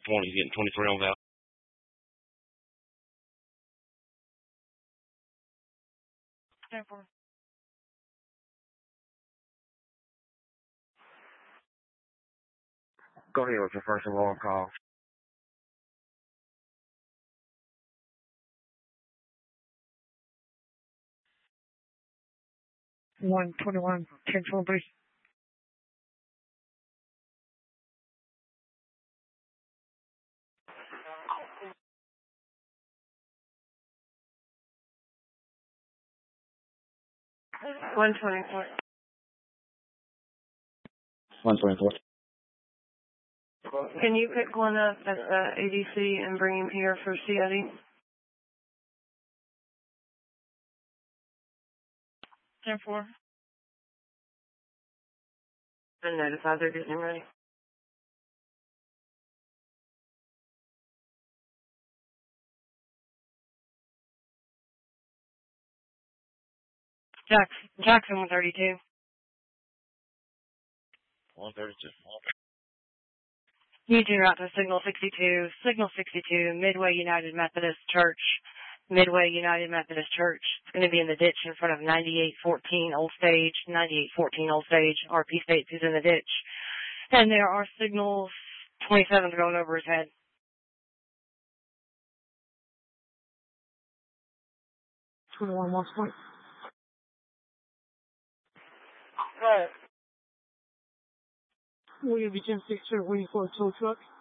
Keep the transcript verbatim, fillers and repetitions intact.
twenty. He's getting twenty-three on Val. ten four. Go ahead with your first alarm call. one twenty-one, ten four, please. one twenty-four. one twenty-four. Can you pick one up at the A D C and bring him here for C I D? ten four. And notify they're getting ready. Jack, Jackson one thirty-two. one thirty-two. You do route to Signal sixty-two, Signal sixty-two, Midway United Methodist Church, Midway United Methodist Church. It's going to be in the ditch in front of ninety-eight fourteen Old Stage, ninety-eight fourteen Old Stage. R P States is in the ditch. And there are signals, twenty-seven's going over his head. twenty-one, one point. Right. William B. ten six, sir, waiting for a tow truck.